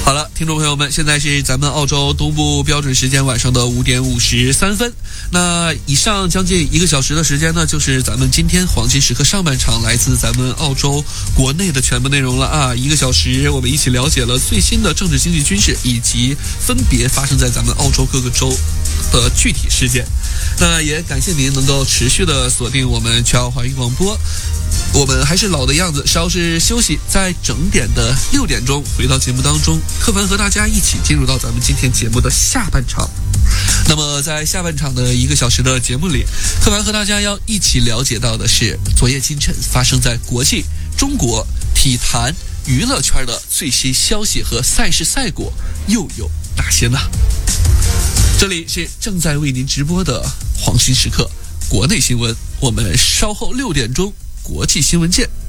好了，听众朋友们，现在是咱们澳洲东部标准时间晚上的5点53分。那以上将近1个小时的时间呢，就是咱们今天黄金时刻上半场来自咱们澳洲国内的全部内容了啊。1个小时，我们一起了解了最新的政治、经济、军事以及分别发生在咱们澳洲各个州的具体事件。那也感谢您能够持续的锁定我们全澳华语广播。我们还是老的样子，稍事休息，在整点的6点钟回到节目当中，柯凡和大家一起进入到咱们今天节目的下半场。那么在下半场的1个小时的节目里，柯凡和大家要一起了解到的是昨夜今晨发生在国际、中国体坛娱乐圈的最新消息和赛事赛果又有哪些呢？这里是正在为您直播的黄金时刻国内新闻，我们稍后6点钟国际新闻见。